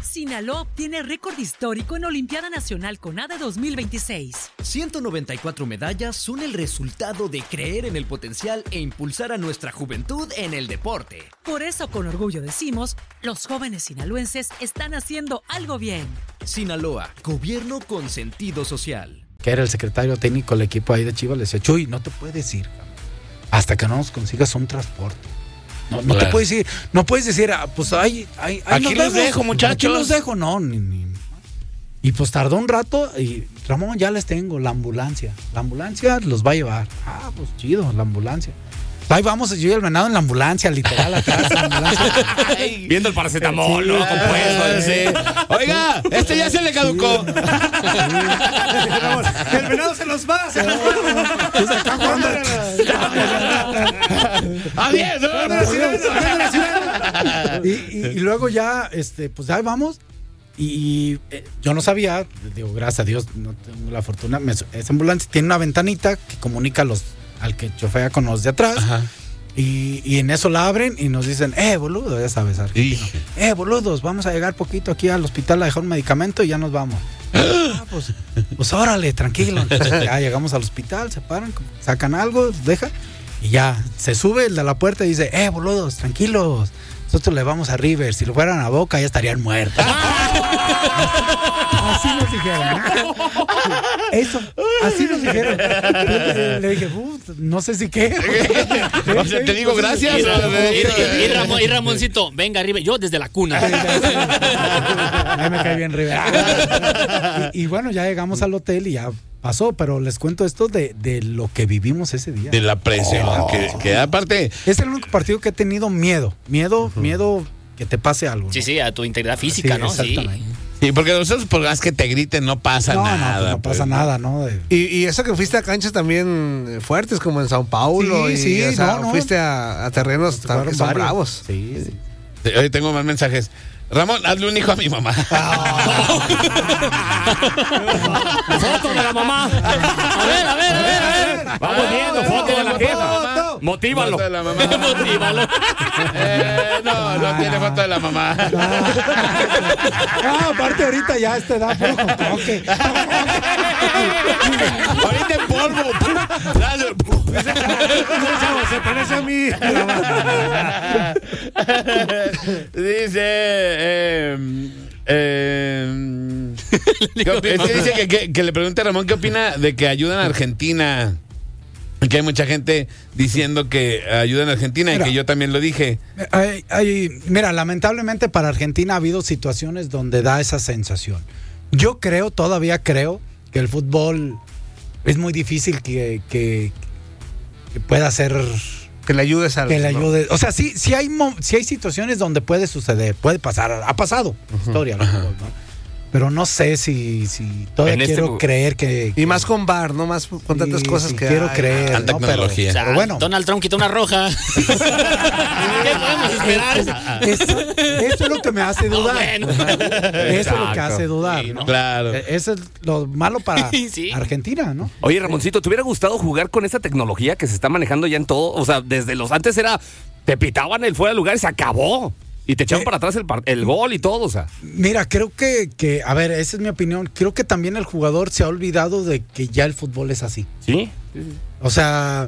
Sinaloa obtiene récord histórico en Olimpiada Nacional CONADE 2026. 194 medallas son el resultado de creer en el potencial e impulsar a nuestra juventud en el deporte. Por eso, con orgullo decimos, los jóvenes sinaloenses están haciendo algo bien. Sinaloa, gobierno con sentido social. Que era el secretario técnico del equipo ahí de Chivas, le decía, Chuy, no te puedes ir hasta que no nos consigas un transporte. No claro. Te puedes ir, no puedes decir, pues ahí aquí los dejo, muchachos. Aquí los dejo, no. Y pues tardó un rato y Ramón, ya les tengo la ambulancia los va a llevar. Pues chido, la ambulancia. Ahí vamos, yo y el Venado en la ambulancia, literal, atrás. La ambulancia. Viendo el paracetamol, ¿no? Compuesto. Sí. Oiga, ya se le caducó. El Venado se los va. Y luego ya, pues ahí vamos. Y yo no sabía, digo, gracias a Dios, no tengo la fortuna. Esa ambulancia tiene una ventanita que comunica al que chofea con los de atrás. Ajá. Y en eso la abren y nos dicen, boludo, ya sabes, argentino. Boludos, vamos a llegar poquito aquí al hospital a dejar un medicamento y ya nos vamos. Pues órale, tranquilo. Entonces ya llegamos al hospital, se paran, sacan algo, dejan y ya se sube el de la puerta y dice, boludos, tranquilos. Nosotros le vamos a River, si lo fueran a Boca ya estarían muertos. Así nos dijeron. Eso, así nos dijeron. Le dije, no sé si qué. O sea, te digo gracias. Y Ramoncito, venga River, yo desde la cuna. A mí me cae bien River. Y bueno, ya llegamos al hotel y ya pasó, pero les cuento esto de lo que vivimos ese día. De la presión, que aparte... Es el único partido que he tenido miedo que te pase algo. Sí, a tu integridad física, ¿no? Exactamente. Sí, porque nosotros por más que te griten no pasa nada. No pasa nada, ¿no? Y eso que fuiste a canchas también fuertes, como en Sao Paulo. Sí, fuiste a terrenos que son bravos. Sí. Hoy tengo más mensajes. Ramón, hazle un hijo a mi mamá. Foto de la mamá. A ver. Vamos viendo, foto de la jefa. Motívalo. Foto de la mamá. Motívalo. No tiene foto de la mamá. Aparte ahorita ya da puro toque. Ahorita en polvo. Se parece a mí. Dice dice que le pregunte a Ramón qué opina de que ayudan a Argentina. Que hay mucha gente diciendo que ayudan a Argentina. Mira, y que yo también lo dije. Mira, lamentablemente para Argentina ha habido situaciones donde da esa sensación. Yo todavía creo que el fútbol es muy difícil que pueda ser... Que le ayudes a... Que le ayude. O sea, sí hay situaciones donde puede suceder, puede pasar, ha pasado historia, ¿no? Pero no sé si todavía quiero creer que... Y más con VAR, ¿no? Más con tantas cosas que quiero creer, tanta tecnología. Pero bueno. Donald Trump quitó una roja. ¿Qué podemos esperar? Eso es lo que me hace dudar. Eso es lo que hace dudar, ¿no? Claro. Eso es lo malo para Argentina, ¿no? Oye, Ramoncito, ¿te hubiera gustado jugar con esa tecnología que se está manejando ya en todo? O sea, desde antes te pitaban el fuera de lugar y se acabó. Y te echaban para atrás el gol y todo, o sea. Mira, creo que, a ver, esa es mi opinión. Creo que también el jugador se ha olvidado de que ya el fútbol es así. ¿Sí? O sea,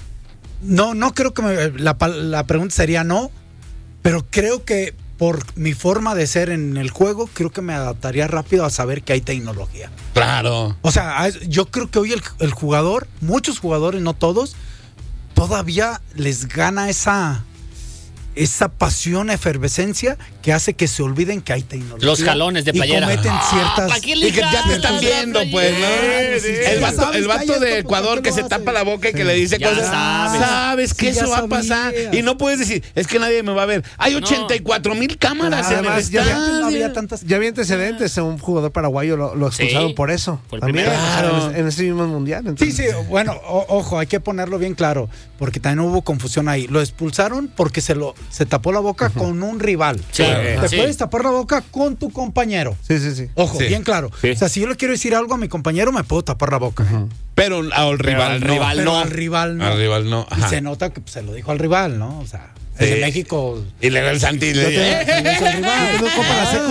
no creo que la pregunta sería no, pero creo que por mi forma de ser en el juego, creo que me adaptaría rápido a saber que hay tecnología. Claro. O sea, yo creo que hoy el jugador, muchos jugadores, no todos, todavía les gana esa pasión, efervescencia que hace que se olviden que hay tecnología. Los jalones de playera. Y cometen ciertas... Y que ya te están viendo, pues, ¿no? El vato de Ecuador que se tapa la boca y que le dice cosas. Sabes que eso va a pasar. Y no puedes decir, es que nadie me va a ver. Hay 84,000 cámaras en el estadio. No había tantas... Ya había antecedentes. Un jugador paraguayo lo expulsaron por eso. También en ese mismo mundial. Entonces. Sí, bueno, ojo, hay que ponerlo bien claro, porque también hubo confusión ahí. Lo expulsaron porque se tapó la boca con un rival. Sí. Te puedes tapar la boca con tu compañero. Sí. Ojo, bien claro. Sí. O sea, si yo le quiero decir algo a mi compañero, me puedo tapar la boca. Pero al rival no. Al rival no. Ajá. Y se nota que se lo dijo al rival, ¿no? O sea, en México... Y le da el Santi.